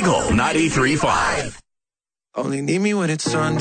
Eagle 93.5. Only need me when it's sundown.